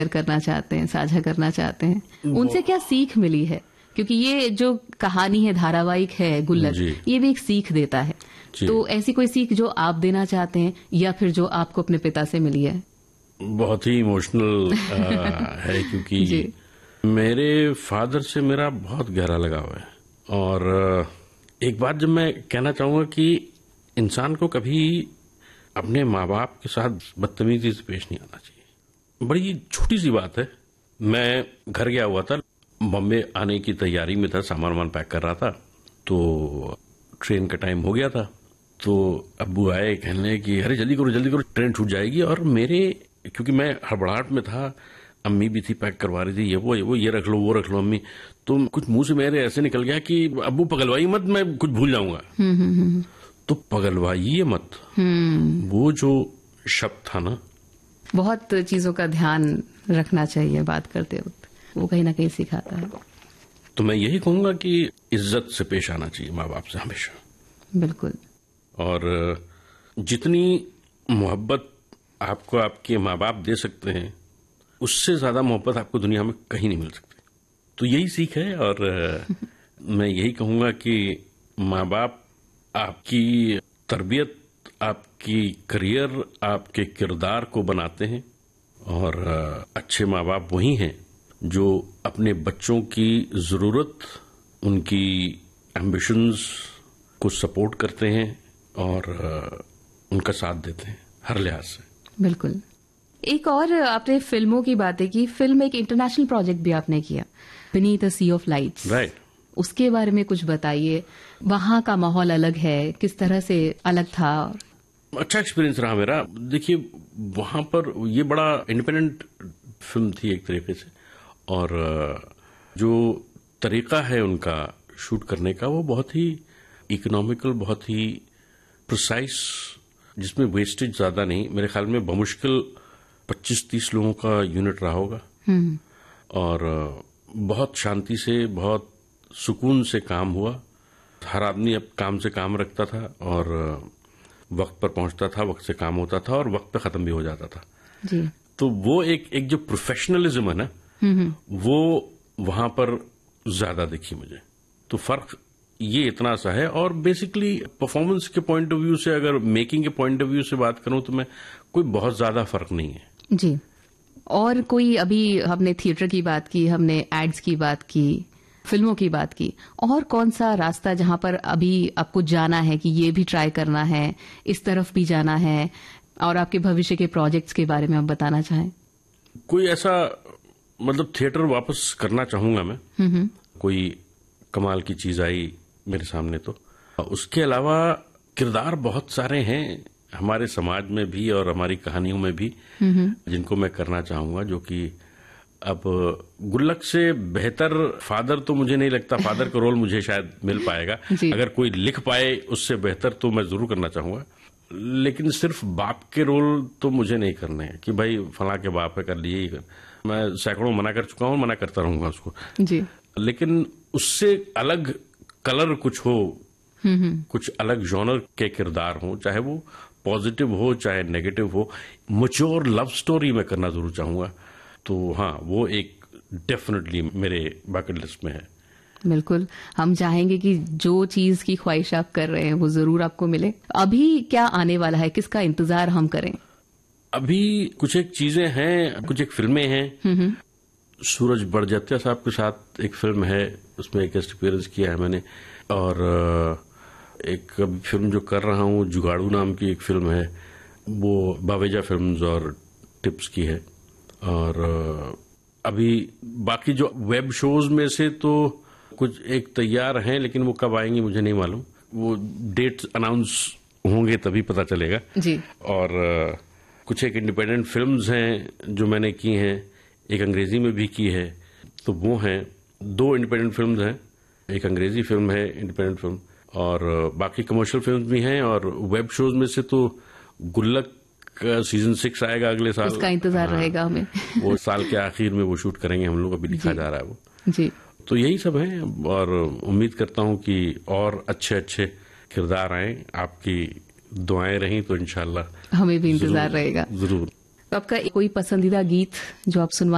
करना चाहते हैं, साझा करना चाहते हैं, उनसे क्या सीख मिली है? क्योंकि ये जो कहानी है, धारावाहिक है गुल्लक, ये भी एक सीख देता है। तो ऐसी कोई सीख जो आप देना चाहते हैं या फिर जो आपको अपने पिता से मिली है? बहुत ही इमोशनल है, क्योंकि मेरे फादर से मेरा बहुत गहरा लगाव है। और एक बात जब मैं कहना चाहूंगा कि इंसान को कभी अपने माँ बाप के साथ बदतमीजी से पेश नहीं आना चाहिए। बड़ी छोटी सी बात है। मैं घर गया हुआ था, बॉम्बे आने की तैयारी में था, सामान पैक कर रहा था, तो ट्रेन का टाइम हो गया था। तो अब्बू आए, कहने कि अरे जल्दी करो, ट्रेन छूट जाएगी। और मेरे, क्योंकि मैं हड़बड़ाहट में था, अम्मी भी थी, पैक करवा रही थी, ये रख लो, वो रख लो अम्मी, तो कुछ मुंह से मेरे ऐसे निकल गया कि अब्बू पगलवाई मत, मैं कुछ भूल जाऊंगा। तो पगलवाइए मत, वो जो शब्द था ना, बहुत चीजों का ध्यान रखना चाहिए बात करते वक्त, वो कहीं ना कहीं सिखाता है। तो मैं यही कहूंगा कि इज्जत से पेश आना चाहिए माँ बाप से हमेशा। बिल्कुल। और जितनी मोहब्बत आपको आपके माँ बाप दे सकते हैं, उससे ज्यादा मोहब्बत आपको दुनिया में कहीं नहीं मिल सकती। तो यही सीख है। और मैं यही कहूंगा कि माँ बाप आपकी तरबियत, आपकी करियर, आपके किरदार को बनाते हैं। और अच्छे माँ बाप वही हैं जो अपने बच्चों की जरूरत, उनकी एम्बिशंस को सपोर्ट करते हैं और उनका साथ देते हैं हर लिहाज से। बिल्कुल। एक और आपने फिल्मों की बातें की, फिल्म एक इंटरनेशनल प्रोजेक्ट भी आपने किया, beneath a C of lights. Right. उसके बारे में कुछ बताइए। वहां का माहौल अलग है, किस तरह से अलग था? अच्छा एक्सपीरियंस रहा मेरा। देखिए, वहां पर ये बड़ा इंडिपेंडेंट फिल्म थी एक तरीके से, और जो तरीका है उनका शूट करने का, वो बहुत ही इकोनॉमिकल, बहुत ही प्रिसाइज, जिसमें वेस्टेज ज्यादा नहीं। मेरे ख्याल में बमुश्किल 25-30 लोगों का यूनिट रहा होगा। और बहुत शांति से, बहुत सुकून से काम हुआ। हर आदमी अब काम से काम रखता था और वक्त पर पहुंचता था, वक्त से काम होता था और वक्त पे खत्म भी हो जाता था जी। तो वो एक जो प्रोफेशनलिज्म है ना, वो वहां पर ज्यादा दिखी मुझे। तो फर्क ये इतना सा है। और बेसिकली परफॉर्मेंस के पॉइंट ऑफ व्यू से, अगर मेकिंग के पॉइंट ऑफ व्यू से बात करूं, तो मैं कोई बहुत ज्यादा फर्क नहीं है जी। और कोई, अभी हमने थिएटर की बात की, हमने एड्स की बात की, फिल्मों की बात की, और कौन सा रास्ता जहां पर अभी आपको जाना है कि ये भी ट्राई करना है, इस तरफ भी जाना है, और आपके भविष्य के प्रोजेक्ट्स के बारे में आप बताना चाहें? कोई ऐसा, मतलब थिएटर वापस करना चाहूंगा मैं। कोई कमाल की चीज आई मेरे सामने तो। उसके अलावा किरदार बहुत सारे हैं हमारे समाज में भी और हमारी कहानियों में भी, जिनको मैं करना चाहूंगा, जो कि अब गुल्लक से बेहतर फादर तो मुझे नहीं लगता, फादर का रोल मुझे शायद मिल पाएगा। अगर कोई लिख पाए उससे बेहतर तो मैं जरूर करना चाहूंगा। लेकिन सिर्फ बाप के रोल तो मुझे नहीं करने हैं कि भाई फला के बाप है, कर लिए ही कर। मैं सैकड़ों मना कर चुका हूं, मना करता रहूंगा उसको जी। लेकिन उससे अलग कलर कुछ हो, कुछ अलग जॉनर के किरदार हो, चाहे वो पॉजिटिव हो चाहे नेगेटिव हो, मैच्योर लव स्टोरी में करना जरूर चाहूंगा। तो हाँ, वो एक डेफिनेटली मेरे बकेट लिस्ट में है। बिल्कुल, हम चाहेंगे कि जो चीज की ख्वाहिश आप कर रहे हैं वो जरूर आपको मिले। अभी क्या आने वाला है, किसका इंतजार हम करें? अभी कुछ एक चीजें हैं, कुछ एक फिल्में हैं। सूरज बड़जात्या साहब के साथ एक फिल्म है, उसमें एक गेस्ट अपीयरेंस किया है मैंने। और एक फिल्म जो कर रहा हूँ, जुगाड़ू नाम की एक फिल्म है, वो बावेजा फिल्म्स और टिप्स की है। और अभी बाकी जो वेब शोज में से तो कुछ एक तैयार हैं, लेकिन वो कब आएंगी मुझे नहीं मालूम। वो डेट्स अनाउंस होंगे तभी पता चलेगा जी। और कुछ एक इंडिपेंडेंट फिल्म्स हैं जो मैंने की हैं, एक अंग्रेजी में भी की है। तो वो हैं 2 इंडिपेंडेंट फिल्म्स हैं, एक अंग्रेजी फिल्म है इंडिपेंडेंट फिल्म, और बाकी कमर्शियल फिल्म्स भी हैं। और वेब शोज में से तो गुल्लक का सीजन 6 आएगा अगले साल, उसका इंतजार रहेगा हमें। वो साल के आखिर में वो शूट करेंगे हम लोग, अभी लिखा जा रहा है वो जी। तो यही सब है। और उम्मीद करता हूं कि और अच्छे अच्छे किरदार आए, आपकी दुआएं रहीं तो इंशाल्लाह हमें भी इंतजार रहेगा जरूर। तो आपका कोई पसंदीदा गीत जो आप सुनवा